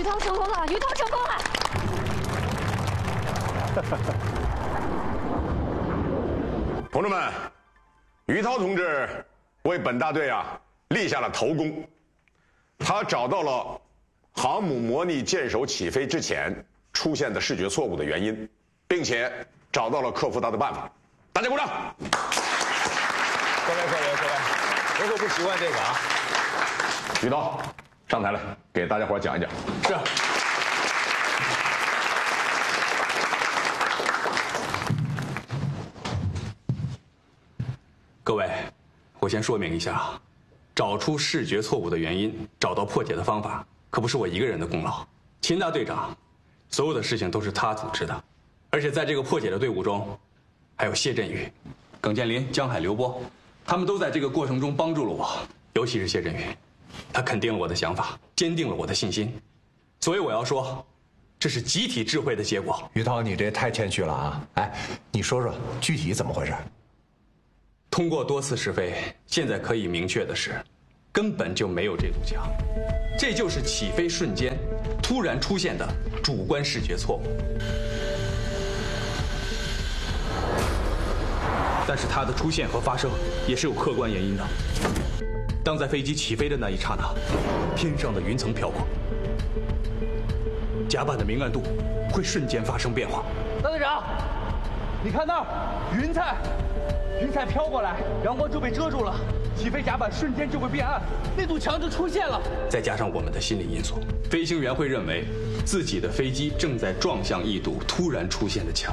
涛成功了，于涛成功了！ 同志们，于涛同志为本大队立下了头功，他找到了航母模拟舰首起飞之前出现的视觉错误的原因，并且找到了克服它的办法。大家鼓掌！ 各位，我可不习惯这个啊。 于涛，上台来给大家伙讲一讲。 是。各位，我先说明一下，找出视觉错误的原因，找到破解的方法，可不是我一个人的功劳。秦大队长，所有的事情都是他组织的，而且在这个破解的队伍中，还有谢振宇、耿建林、江海、刘波，他们都在这个过程中帮助了我，尤其是谢振宇，他肯定了我的想法，坚定了我的信心。所以我要说，这是集体智慧的结果。 于涛，你这太谦虚了啊！哎，你说说具体怎么回事？ 通过多次试飞，现在可以明确的是，根本就没有这堵墙，这就是起飞瞬间突然出现的主观视觉错误。但是它的出现和发生也是有客观原因的。当在飞机起飞的那一刹那，天上的云层飘过，甲板的明暗度会瞬间发生变化。 大队长，你看那儿，云彩飘过来，阳光就被遮住了，起飞甲板瞬间就会变暗，那堵墙就出现了。 再加上我们的心理因素，飞行员会认为自己的飞机正在撞向一堵突然出现的墙，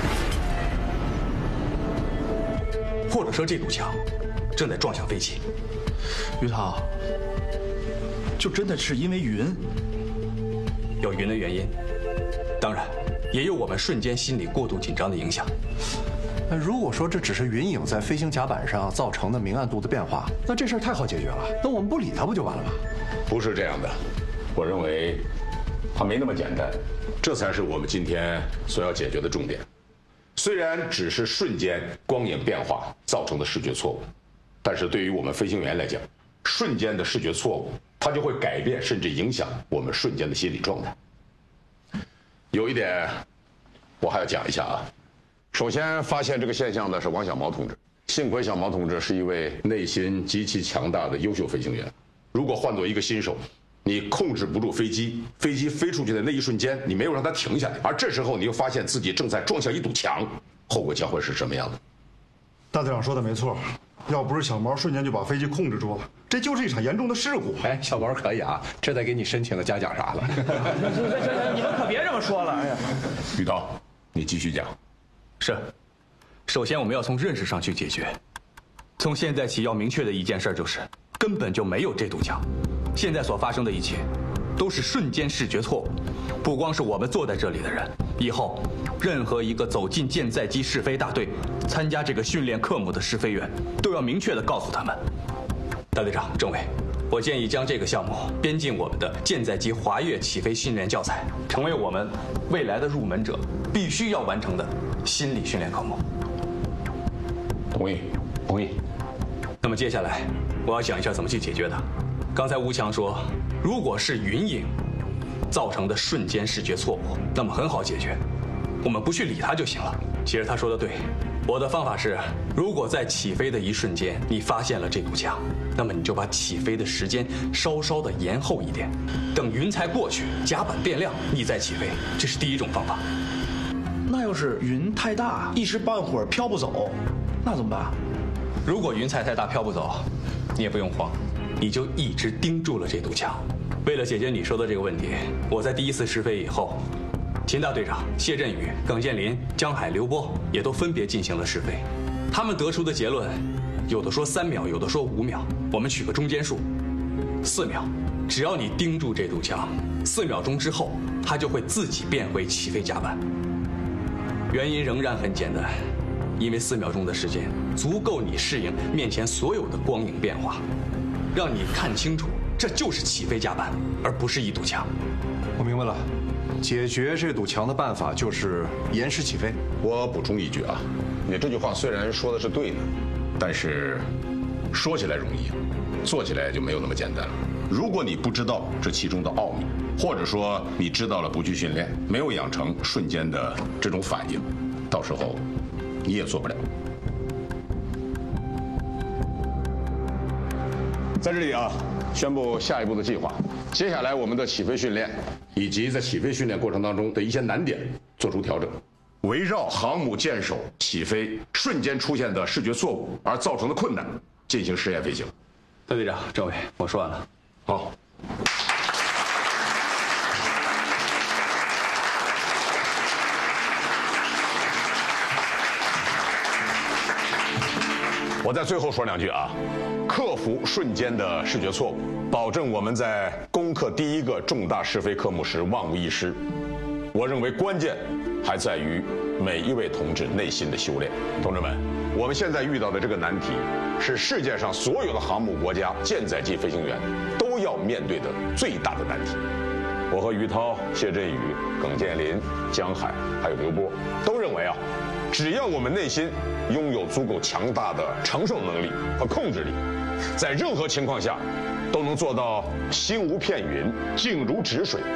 或者说这堵墙正在撞向飞机。 于涛，就真的是因为云？ 有云的原因，当然也有我们瞬间心理过度紧张的影响。 那如果说这只是云影在飞行甲板上造成的明暗度的变化，那这事儿太好解决了。那我们不理它不就完了吗？ 不是这样的，我认为它没那么简单，这才是我们今天所要解决的重点。虽然只是瞬间光影变化造成的视觉错误，但是对于我们飞行员来讲，瞬间的视觉错误，它就会改变甚至影响我们瞬间的心理状态。有一点，我还要讲一下啊。首先发现这个现象的是王小毛同志，幸亏小毛同志是一位内心极其强大的优秀飞行员。如果换做一个新手，你控制不住飞机，飞机飞出去的那一瞬间，你没有让它停下来，而这时候你又发现自己正在撞向一堵墙，后果将会是什么样的？ 大队长说的没错，要不是小毛瞬间就把飞机控制住了，这就是一场严重的事故。 哎，小毛可以啊，这得给你申请个嘉奖啥的。 行，你们可别这么说了。哎呀， 于涛，你继续讲。 是，首先我们要从认识上去解决。从现在起要明确的一件事就是，根本就没有这堵墙。现在所发生的一切，都是瞬间视觉错误。不光是我们坐在这里的人，以后任何一个走进舰载机试飞大队参加这个训练科目的试飞员，都要明确地告诉他们：大队长、政委，我建议将这个项目编进我们的舰载机滑跃起飞训练教材，成为我们未来的入门者必须要完成的心理训练科目。 同意，同意。 那么接下来我要讲一下怎么去解决的。刚才吴强说，如果是云影造成的瞬间视觉错误，那么很好解决，我们不去理它就行了。其实他说的对，我的方法是，如果在起飞的一瞬间你发现了这堵墙，那么你就把起飞的时间稍稍的延后一点，等云彩过去，甲板变亮，你再起飞，这是第一种方法。 那要是云太大，一时半会儿飘不走，那怎么办？ 如果云彩太大飘不走，你也不用慌，你就一直盯住了这堵墙。为了解决你说的这个问题，我在第一次试飞以后，秦大队长、谢振宇、耿建林、江海、刘波也都分别进行了试飞。他们得出的结论，有的说3秒，有的说5秒，我们取个中间数，4秒。只要你盯住这堵墙，4秒钟之后，它就会自己变回起飞甲板。原因仍然很简单，因为4秒钟的时间足够你适应面前所有的光影变化，让你看清楚，这就是起飞甲板，而不是一堵墙。 我明白了，解决这堵墙的办法就是延时起飞。 我补充一句啊，你这句话虽然说的是对的，但是说起来容易，做起来就没有那么简单了。 如果你不知道这其中的奥秘，或者说你知道了不去训练，没有养成瞬间的这种反应，到时候你也做不了。在这里啊，宣布下一步的计划。接下来我们的起飞训练，以及在起飞训练过程当中的一些难点做出调整，围绕航母舰首起飞瞬间出现的视觉错误而造成的困难进行实验飞行。 邓队长、政委，我说完了。 好。我在最后说两句啊，克服瞬间的视觉错误，保证我们在攻克第一个重大试飞科目时万无一失。我认为关键还在于每一位同志内心的修炼。同志们，我们现在遇到的这个难题，是世界上所有的航母国家舰载机飞行员都要面对的最大的难题。我和于涛、谢振宇、耿建林、江海还有刘波都认为啊，只要我们内心拥有足够强大的承受能力和控制力，在任何情况下都能做到心无片云，静如止水。